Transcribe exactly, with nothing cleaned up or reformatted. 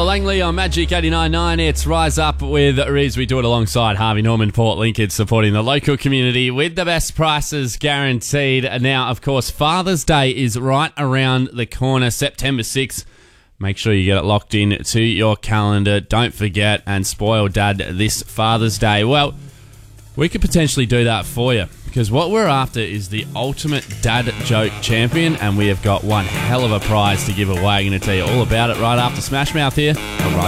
Langley on Magic eighty-nine point nine. It's Rise Up with Riz. We do it alongside Harvey Norman, Port Lincoln, supporting the local community with the best prices guaranteed. Now, of course, Father's Day is right around the corner, September sixth. Make sure you get it locked in to your calendar. Don't forget and spoil Dad this Father's Day. Well, we could potentially do that for you, because what we're after is the ultimate dad joke champion, and we have got one hell of a prize to give away. I'm going to tell you all about it right after Smash Mouth here.